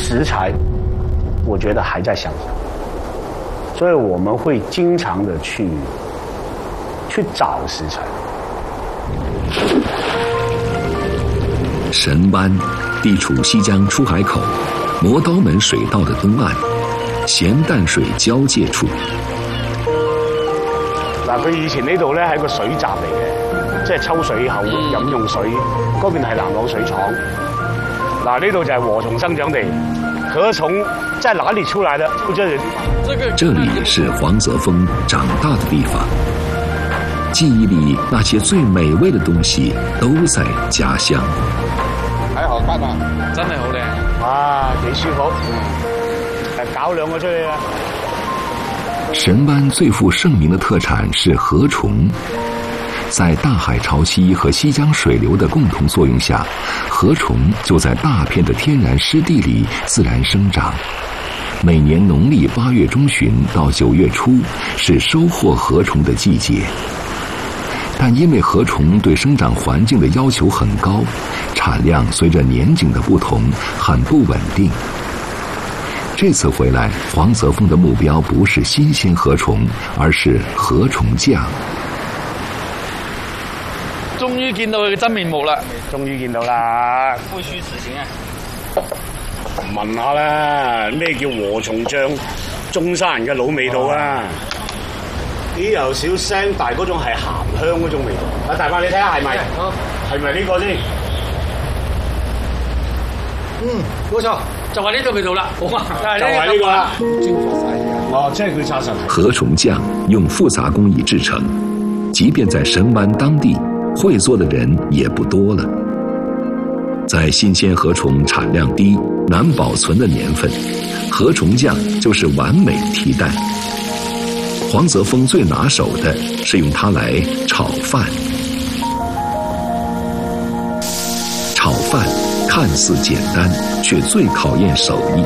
食材，我觉得还在想，所以我们会经常的去找食材。 神湾地处西江出海口磨刀门水道的东岸，咸淡水交界處。 嗱，佢以前呢度咧係個水閘嚟嘅，即係抽水口飲用水。嗰邊係南朗水廠。嗱，呢度就係禾蟲生長地，禾蟲在哪裡出來的？就這裡。 這裡是黃澤峰長大的地方。記憶裡那些最美味的東西都在家鄉。 睇河骨啊，真係好靚。 啊，幾舒服。搞兩個出去啊！ 神灣最負盛名的特產是禾蟲。在大海潮汐和西江水流的共同作用下，禾蟲就在大片的天然濕地裡自然生長。每年農曆8月中旬到9月初是收穫禾蟲的季節。但因為禾蟲對生長環境的要求很高，產量隨着年景的不同很不穩定。這次回來，黃澤峰的目標不是新鮮禾蟲，而是禾蟲醬。 終於見到佢嘅真面目啦！ 終於見到啦！ 灰須時前啊！ 聞下啦，咩叫禾蟲醬？中山人嘅老味道啊！啲有少腥，但係嗰種係鹹香嗰種味道。大伯你睇下係咪？係咪呢個先？ 冇錯，就係呢個味道啦。好啊，就係呢個啦。 哦， 即係佢查實。 禾蟲醬用複雜工藝製成，即便在神灣當地，會做的人也不多了。在新鮮禾蟲產量低、難保存的年份，禾蟲醬就是完美替代。黃澤峰最拿手的是用它來炒飯。炒飯看似簡單，卻最考驗手藝。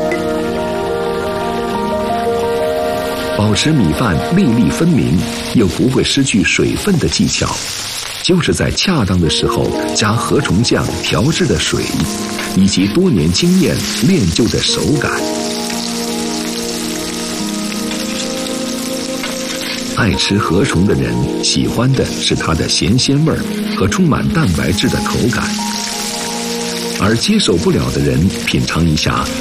保持米飯粒粒分明，又不會失去水分的技巧，就是在恰當的時候加禾蟲醬調製的水，以及多年經驗練就的手感。愛吃禾蟲的人喜歡的是它的鹹鮮味和充滿蛋白質的口感，而接受不了的人品嘗一下